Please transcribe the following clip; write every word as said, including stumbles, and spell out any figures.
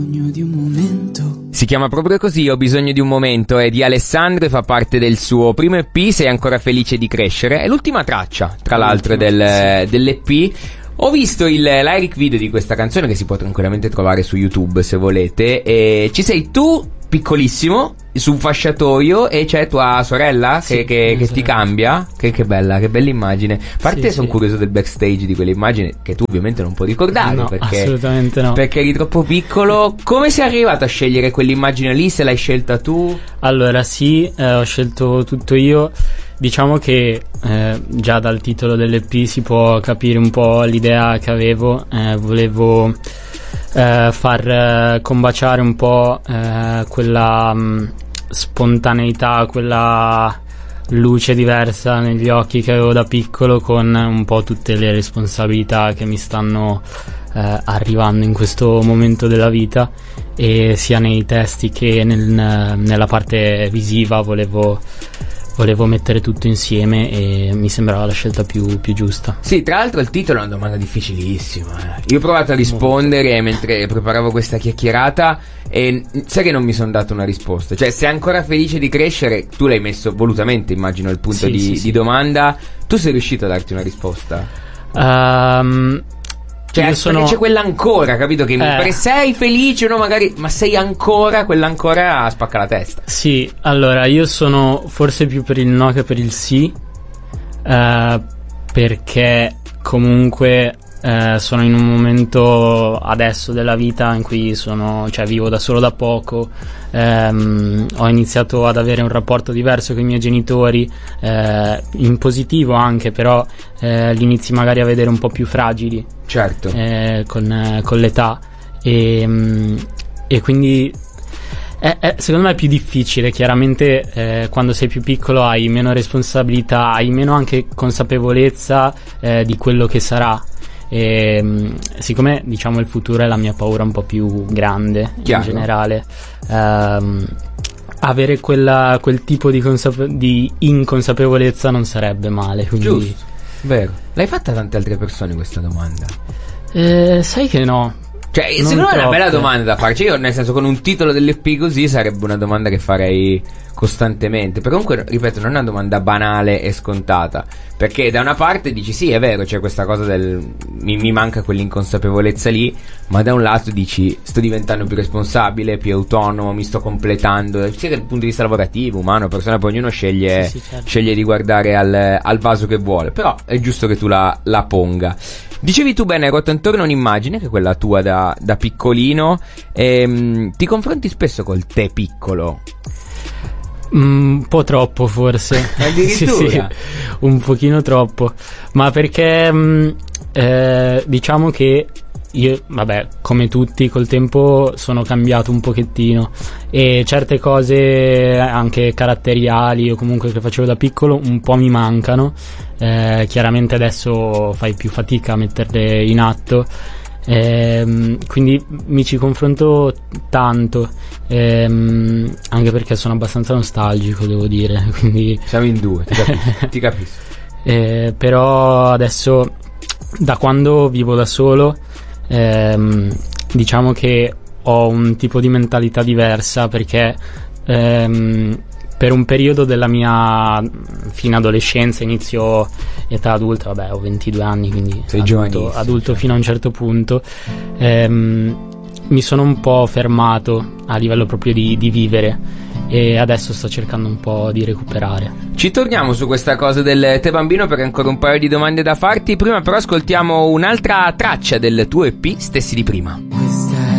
Di un momento. Si chiama proprio così, Ho bisogno di un momento, è di Alessandro e fa parte del suo primo E P, Sei ancora felice di crescere, è l'ultima traccia tra l'altro del, sì. dell'E P. Ho visto il lyric video di questa canzone che si può tranquillamente trovare su YouTube se volete, e ci sei tu piccolissimo su un fasciatoio e c'è tua sorella che, sì, che, che ti cambia. Che, che bella, che bella immagine. A parte sì, sono sì. curioso del backstage di quell'immagine che tu ovviamente non puoi ricordare, no, perché, assolutamente no, perché eri troppo piccolo. Come sei arrivato a scegliere quell'immagine lì? Se l'hai scelta tu? Allora sì, eh, ho scelto tutto io. Diciamo che eh, già dal titolo dell'E P si può capire un po' l'idea che avevo. eh, volevo eh, far eh, combaciare un po' eh, quella mh, spontaneità, quella luce diversa negli occhi che avevo da piccolo, con un po' tutte le responsabilità che mi stanno eh, arrivando in questo momento della vita, e sia nei testi che nel, nella parte visiva volevo Volevo mettere tutto insieme e mi sembrava la scelta più, più giusta. Sì, tra l'altro il titolo è una domanda difficilissima. eh. Io ho provato a rispondere Molto. mentre preparavo questa chiacchierata e sai che non mi sono dato una risposta. Cioè, sei ancora felice di crescere? Tu l'hai messo volutamente, immagino, il punto sì, di, sì, di sì. domanda. Tu sei riuscito a darti una risposta? Um, Cioè, io sono... c'è quella ancora, capito? Che eh. sei felice, no? Magari, ma sei ancora, quella ancora spacca la testa. Sì, allora io sono forse più per il no che per il sì, eh, perché comunque eh, sono in un momento adesso della vita in cui sono, cioè vivo da solo da poco. ehm, ho iniziato ad avere un rapporto diverso con i miei genitori, eh, in positivo anche, però eh, li inizi magari a vedere un po' più fragili. Certo. Eh, con, eh, con l'età e, mh, e quindi è, è, secondo me è più difficile. Chiaramente eh, quando sei più piccolo hai meno responsabilità, hai meno anche consapevolezza eh, di quello che sarà. E, mh, siccome diciamo il futuro è la mia paura un po' più grande, Chiaro. in generale, ehm, avere quella, quel tipo di, consape- di inconsapevolezza non sarebbe male, quindi... Giusto. Vero. L'hai fatta a tante altre persone questa domanda? Eh, sai che no. Cioè, non secondo me è una troppe. bella domanda da farci. Io, nel senso, con un titolo dell'E P così sarebbe una domanda che farei costantemente. Però comunque, ripeto, non è una domanda banale e scontata. Perché da una parte dici sì, è vero, c'è questa cosa del mi, mi manca quell'inconsapevolezza lì, ma da un lato dici sto diventando più responsabile, più autonomo, mi sto completando, sia dal punto di vista lavorativo, umano, personale, poi ognuno sceglie, sì, sì, certo. sceglie di guardare al, al vaso che vuole. Però è giusto che tu la, la ponga. Dicevi tu bene, hai ruotato intorno un'immagine che è quella tua da, da piccolino. E, ti confronti spesso col te piccolo? Mm, un po' troppo forse. Addirittura? Sì, sì, un pochino troppo. Ma perché mh, eh, diciamo che io, vabbè, come tutti col tempo sono cambiato un pochettino, e certe cose anche caratteriali o comunque che facevo da piccolo un po' mi mancano. eh, Chiaramente adesso fai più fatica a metterle in atto, eh, quindi mi ci confronto tanto, eh, anche perché sono abbastanza nostalgico, devo dire, quindi... Siamo in due, ti capisco, ti capisco. Eh, però adesso, da quando vivo da solo, ehm, diciamo che ho un tipo di mentalità diversa, perché ehm, per un periodo della mia fine adolescenza, inizio età adulta, vabbè, ho ventidue anni, quindi sei adulto, adulto fino a un certo punto, ehm, mi sono un po' fermato a livello proprio di, di vivere, e adesso sto cercando un po' di recuperare. Ci torniamo su questa cosa del te bambino, perché ancora un paio di domande da farti. Prima però ascoltiamo un'altra traccia del tuo E P, Stessi di prima.